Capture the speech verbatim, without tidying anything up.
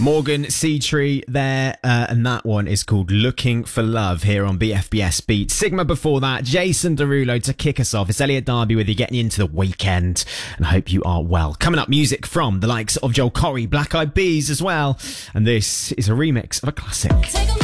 Morgan Seatree there, uh, and that one is called Looking for Love here on B F B S Beat. Sigma before that, Jason Derulo to kick us off. It's Elliot Darby with you, getting you into the weekend, and I hope you are well. Coming up, music from the likes of Joel Corry, Black Eyed Peas as well, and this is a remix of a classic.